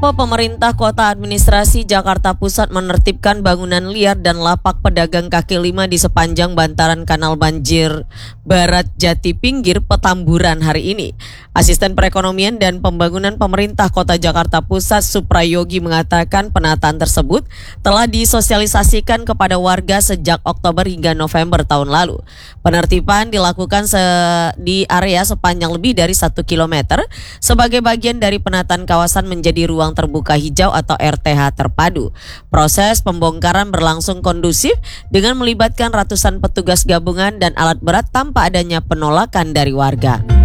Pemerintah Kota Administrasi Jakarta Pusat menertibkan bangunan liar dan lapak pedagang kaki lima di sepanjang bantaran Kanal Banjir Barat Jati Pinggir Petamburan hari ini. Asisten Perekonomian dan Pembangunan Pemerintah Kota Jakarta Pusat Suprayogi mengatakan penataan tersebut telah disosialisasikan kepada warga sejak Oktober hingga November tahun lalu. Penertiban dilakukan di area sepanjang lebih dari 1 km sebagai bagian dari penataan kawasan menjadi ruang terbuka hijau atau RTH terpadu. Proses pembongkaran berlangsung kondusif dengan melibatkan ratusan petugas gabungan dan alat berat tanpa adanya penolakan dari warga.